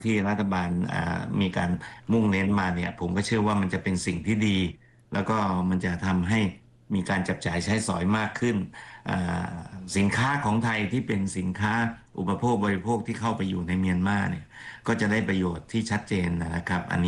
ที่รัฐบาลมีการมุ่งเน้นมาเนี่ยผมก็เชื่อว่ามันจะเป็นสิ่งที่ดีแล้วก็มันจะทำให้มีการจับจ่ายใช้สอยมากขึ้นอ่าสินค้าของไทยที่เป็นสินค้าอุปโภคบริโภคที่เข้าไปอยู่ในเมียนมาเนี่ยก็จะได้ประโยชน์ที่ชัดเจนนะครับอันนี้